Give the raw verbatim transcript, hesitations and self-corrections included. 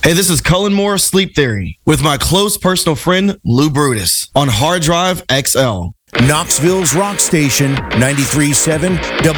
Hey, this is Cullen Moore Sleep Theory with my close personal friend Lou Brutus on Hard Drive X L. Knoxville's Rock Station, ninety-three point seven W.